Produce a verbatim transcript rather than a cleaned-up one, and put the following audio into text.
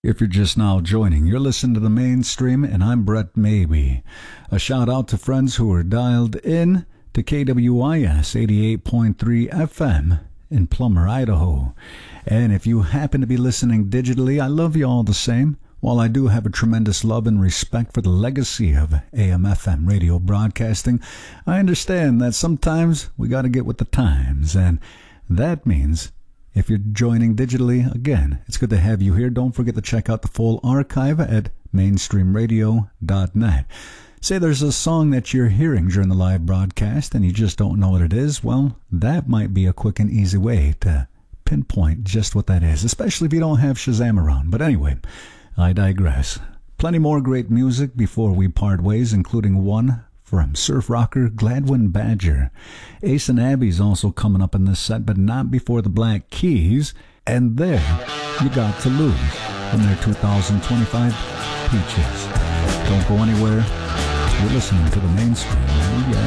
If you're just now joining, you're listening to The Mainstream, and I'm Brett Maybe. A shout out to friends who are dialed in to K W I S eighty-eight point three F M in Plummer, Idaho. And if you happen to be listening digitally, I love you all the same. While I do have a tremendous love and respect for the legacy of A M F M radio broadcasting, I understand that sometimes we got to get with the times, and that means if you're joining digitally, again, it's good to have you here. Don't forget to check out the full archive at mainstream radio dot net. Say there's a song that you're hearing during the live broadcast and you just don't know what it is. Well, that might be a quick and easy way to pinpoint just what that is, especially if you don't have Shazam around. But anyway, I digress. Plenty more great music before we part ways, including one from surf rocker Gladwin Badger. Ace and Abby's also coming up in this set, but not before the Black Keys. And there, You Got to Lose from their two thousand twenty-five Peaches. Don't go anywhere. You're listening to The Mainstream. Yeah.